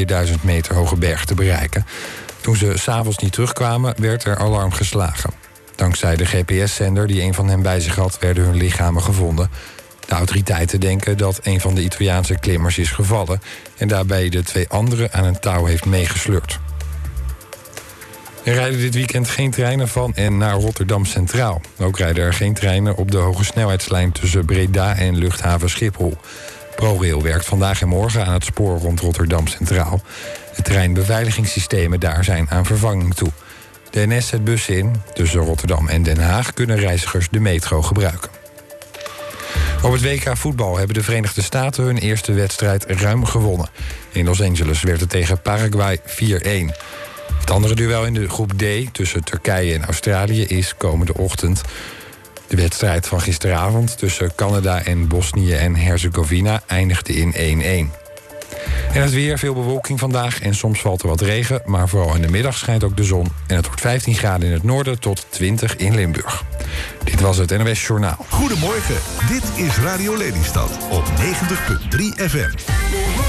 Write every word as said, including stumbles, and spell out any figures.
vierduizend meter hoge berg te bereiken. Toen ze 's avonds niet terugkwamen, werd er alarm geslagen. Dankzij de G P S-zender die een van hen bij zich had, werden hun lichamen gevonden. De autoriteiten denken dat een van de Italiaanse klimmers is gevallen en daarbij de twee anderen aan een touw heeft meegesleurd. Er rijden dit weekend geen treinen van en naar Rotterdam Centraal. Ook rijden er geen treinen op de hoge snelheidslijn tussen Breda en luchthaven Schiphol. ProRail werkt vandaag en morgen aan het spoor rond Rotterdam Centraal. De treinbeveiligingssystemen daar zijn aan vervanging toe. De N S zet bussen in. Tussen Rotterdam en Den Haag kunnen reizigers de metro gebruiken. Op het W K voetbal hebben de Verenigde Staten hun eerste wedstrijd ruim gewonnen. In Los Angeles werd het tegen Paraguay vier-een. Het andere duel in de groep D tussen Turkije en Australië is komende ochtend. De wedstrijd van gisteravond tussen Canada en Bosnië en Herzegovina eindigde in één-één. En het weer, veel bewolking vandaag en soms valt er wat regen, maar vooral in de middag schijnt ook de zon. En het wordt vijftien graden in het noorden tot twintig in Limburg. Dit was het N O S Journaal. Goedemorgen, dit is Radio Lelystad op negentig komma drie F M.